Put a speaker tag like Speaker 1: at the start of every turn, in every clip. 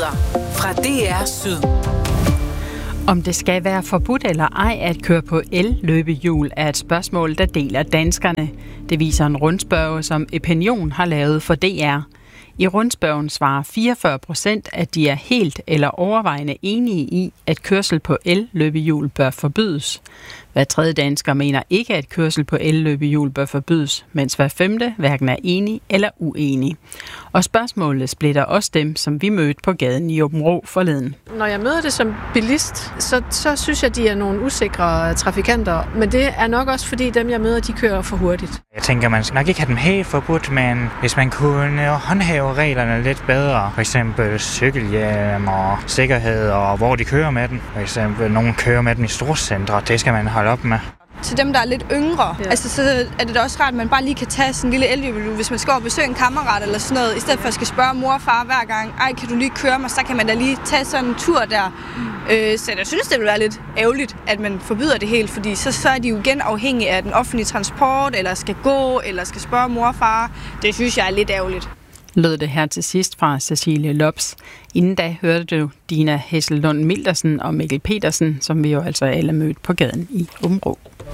Speaker 1: Nyheder fra DR Syd.
Speaker 2: Om det skal være forbudt eller ej at køre på el-løbehjul er et spørgsmål, der deler danskerne. Det viser en rundspørge, som Epinion har lavet for DR. I rundspørgen svarer 44%, at de er helt eller overvejende enige i, at kørsel på el-løbehjul bør forbydes. Hver tredje dansker mener ikke, at kørsel på el-løbehjul bør forbydes, mens hver femte hverken er enig eller uenig. Og spørgsmålet splitter også dem, som vi mødte på gaden i Aabenraa forleden.
Speaker 3: Når jeg møder det som bilist, så synes jeg, de er nogle usikre trafikanter. Men det er nok også, fordi dem, jeg møder, de kører for hurtigt.
Speaker 4: Jeg tænker, man skal nok ikke have dem helt forbudt, men hvis man kunne håndhæve reglerne lidt bedre, for eksempel cykelhjelm og sikkerhed og hvor de kører med den. For eksempel, nogen kører med den i storcentre, det skal man holde op med.
Speaker 5: Til dem, der er lidt yngre, så er det da også rart, at man bare lige kan tage sådan en lille elløbehjul, hvis man skal over og besøge en kammerat eller sådan noget, i stedet for at skal spørge mor og far hver gang, kan du lige køre mig, så kan man da lige tage sådan en tur der. Så jeg synes, det vil være lidt ærgerligt, at man forbyder det helt, fordi så er de jo igen afhængige af den offentlige transport, eller skal gå, eller skal spørge mor og far. Det synes jeg er lidt ærgerligt.
Speaker 2: Lød det her til sidst fra Cecilie Lops. Inden da hørte du Dina Hessellund Mildersen og Mikkel Petersen, som vi jo altså alle mødte på gaden i Aabenraa.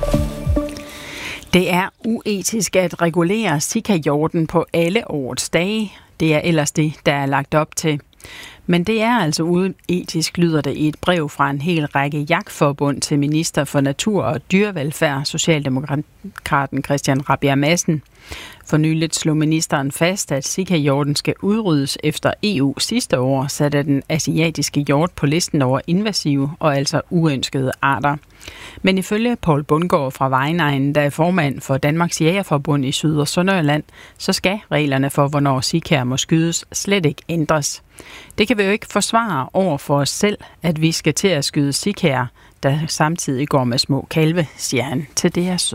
Speaker 2: Det er uetisk at regulere sikahjorten på alle årets dage. Det er ellers det, der er lagt op til. Men det er altså uetisk, lyder det i et brev fra en hel række jagtforbund til minister for natur og dyrevelfærd, Socialdemokraten Christian Rabjerg Madsen. For nyligt slog ministeren fast, at sikahjorten skal udryddes efter EU sidste år, satte den asiatiske hjort på listen over invasive og altså uønskede arter. Men ifølge Poul Bundgaard fra Vejnegnen, der er formand for Danmarks Jægerforbund i Syd- og Sønderjylland, så skal reglerne for, hvornår sikaer må skydes, slet ikke ændres. Det kan vi jo ikke forsvare over for os selv, at vi skal til at skyde sikaer, der samtidig går med små kalve, siger han til DR Syd.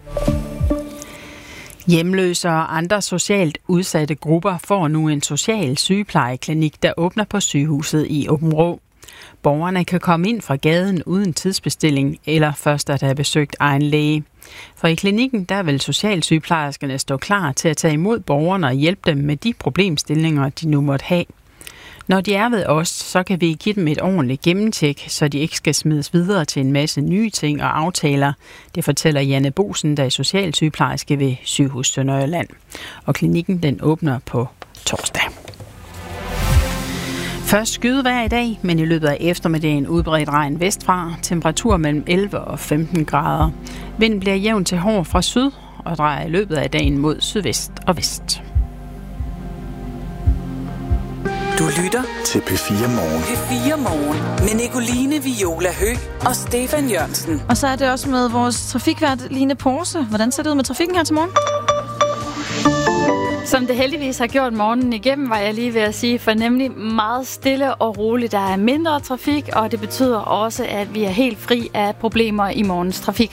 Speaker 2: Hjemløse og andre socialt udsatte grupper får nu en social sygeplejeklinik, der åbner på sygehuset i Aabenraa. Borgerne kan komme ind fra gaden uden tidsbestilling eller først at have besøgt egen læge. For i klinikken der vil socialsygeplejerskerne stå klar til at tage imod borgerne og hjælpe dem med de problemstillinger, de nu måtte have. Når de er ved os, så kan vi give dem et ordentligt gennemtjek, så de ikke skal smides videre til en masse nye ting og aftaler. Det fortæller Janne Bosen, der er socialsygeplejerske ved Sygehus Sønderjylland. Og klinikken den åbner på torsdag. Først skydevejr i dag, men i løbet af eftermiddagen udbredt regn vestfra. Temperatur mellem 11 og 15 grader. Vinden bliver jævn til hård fra syd og drejer i løbet af dagen mod sydvest og vest.
Speaker 1: Du lytter
Speaker 6: til P4 Morgen.
Speaker 1: P4 Morgen med Nicoline Viola Høgh og Stefan Jørgensen.
Speaker 7: Og så er det også med vores trafikvært Line Porse. Hvordan ser det ud med trafikken her til morgen?
Speaker 8: Som det heldigvis har gjort morgenen igennem, var jeg lige ved at sige, for nemlig meget stille og roligt. Der er mindre trafik, og det betyder også, at vi er helt fri af problemer i morgens trafik.